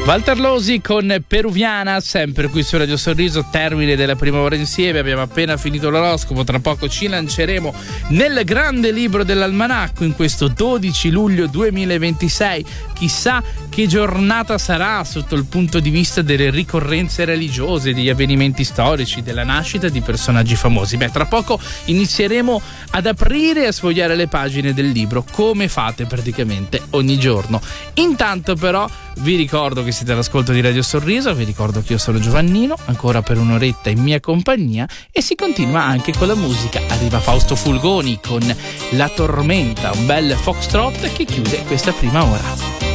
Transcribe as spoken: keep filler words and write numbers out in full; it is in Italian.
Walter Losi con Peruviana, sempre qui su Radio Sorriso, termine della prima ora insieme. Abbiamo appena finito l'oroscopo, tra poco ci lanceremo nel grande libro dell'almanacco in questo dodici luglio duemilaventisei. Chissà che giornata sarà sotto il punto di vista delle ricorrenze religiose, degli avvenimenti storici, della nascita di personaggi famosi. Beh, tra poco inizieremo ad aprire e a sfogliare le pagine del libro, come fate praticamente ogni giorno. Intanto però vi ricordo che siete all'ascolto di Radio Sorriso, vi ricordo che io sono Giovannino, ancora per un'oretta in mia compagnia, e si continua anche con la musica. Arriva Fausto Fulgoni con La Tormenta, un bel foxtrot che chiude questa prima ora.